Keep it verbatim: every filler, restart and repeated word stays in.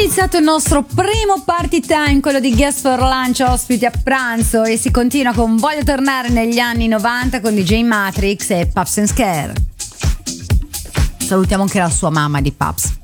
iniziato il nostro primo party time, quello di Guest for Lunch, ospiti a pranzo, e si continua con Voglio tornare negli anni novanta con D J Matrix e Paps and Scare. Salutiamo anche la sua mamma di Paps.